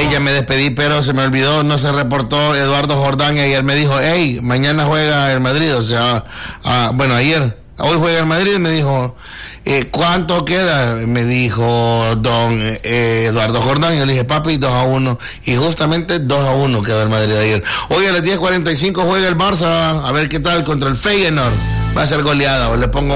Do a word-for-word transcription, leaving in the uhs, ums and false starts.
Hey, ya me despedí, pero se me olvidó, no se reportó Eduardo Jordán y ayer me dijo, hey, mañana juega el Madrid, o sea, ah, bueno, ayer, hoy juega el Madrid, me dijo, eh, ¿cuánto queda? Me dijo don eh, Eduardo Jordán, y yo le dije, papi, dos a uno, y justamente dos a uno quedó el Madrid ayer. Hoy a las diez cuarenta y cinco juega el Barça, a ver qué tal contra el Feyenoord, va a ser goleada, o le pongo